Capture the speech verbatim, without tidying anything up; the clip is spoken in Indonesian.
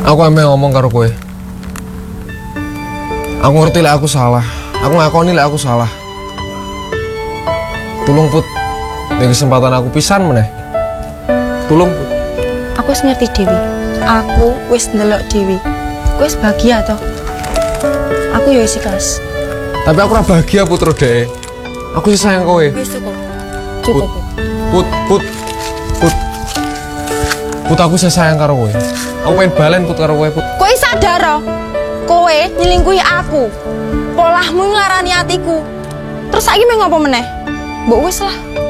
Aku emang ngomong karo kowe. Aku ngerti lek aku salah. Aku ngakoni lek aku salah. Tulung Put, ning kesempatan aku pisan meneh. Tulung Put. Aku wis ngerti Dewi. Aku wis ndelok Dewi. Aku wis bahagia toh. Aku ya wis ikhlas. Tapi aku ora bahagia Putro Dek. Aku sih sayang kowe. Wis cukup. Cukup. Put, Put, Put. Put aku sih sayang karo kowe. Aku pengen balen Put karo kowe Put. Kowe sadar oh? Kowe nyelingkuhi aku. Polahmu nglarani hatiku. Terus saiki mau ngopo meneh? Mbok wis lah.